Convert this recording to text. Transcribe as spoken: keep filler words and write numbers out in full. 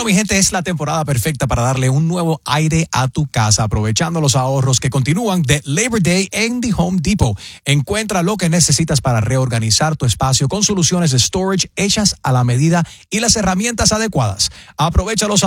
Bueno, mi gente, es la temporada perfecta para darle un nuevo aire a tu casa, aprovechando los ahorros que continúan de Labor Day en The Home Depot. Encuentra lo que necesitas para reorganizar tu espacio con soluciones de storage hechas a la medida y las herramientas adecuadas. Aprovecha los